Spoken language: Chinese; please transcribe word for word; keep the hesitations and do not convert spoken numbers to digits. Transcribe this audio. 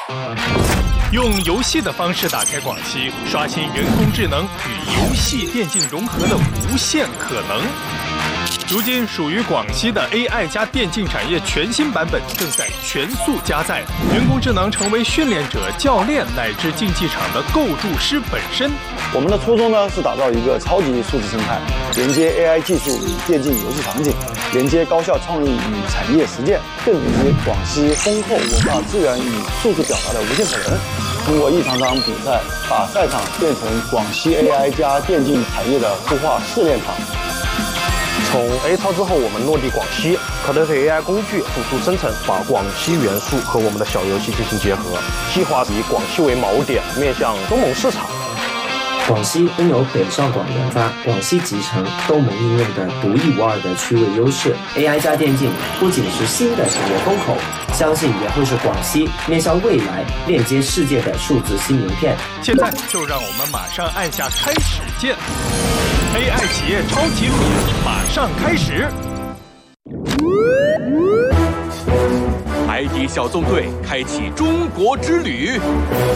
用游戏的方式打开广西，刷新人工智能与游戏电竞融合的无限可能。如今，属于广西的 A I 加电竞产业全新版本正在全速加载，人工智能成为训练者、教练乃至竞技场的构筑师本身。 我们的初衷呢是打造一个超级数字生态，连接 A I 技术与电竞游戏场景，连接高校创意与产业实践，更连接广西丰厚文化资源与数字表达的无限可能。通过一场场比赛，把赛场变成广西 A I 加电竞产业的孵化试炼场。 从 A 超之后，我们落地广西，可能是 A I 工具辅助生成，把广西元素和我们的小游戏进行结合。计划以广西为锚点，面向东盟市场。 广西拥有北上广研发、广西集成、东盟应用的独一无二的区位优势。A I 加电竞不仅是新的产业风口，相信也会是广西面向未来链接世界的数字新名片。 现在就让我们马上按下开始键。A I 企业超级录影马上开始。 I D 小纵队开启中国之旅，